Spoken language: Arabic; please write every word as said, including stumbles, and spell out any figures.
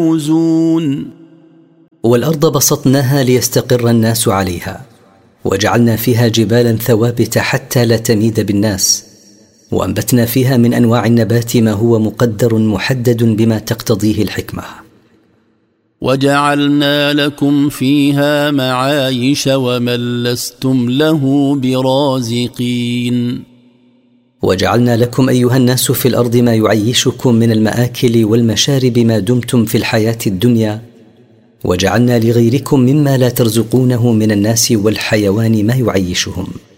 يجوزون. والأرض بسطناها ليستقر الناس عليها، وجعلنا فيها جبالا ثوابت حتى لا تميد بالناس، وأنبتنا فيها من أنواع النبات ما هو مقدر محدد بما تقتضيه الحكمة. وجعلنا لكم فيها معايش ومن لستم له برازقين. وجعلنا لكم أيها الناس في الأرض ما يعيشكم من المآكل والمشارب ما دمتم في الحياة الدنيا، وجعلنا لغيركم مما لا ترزقونه من الناس والحيوان ما يعيشهم.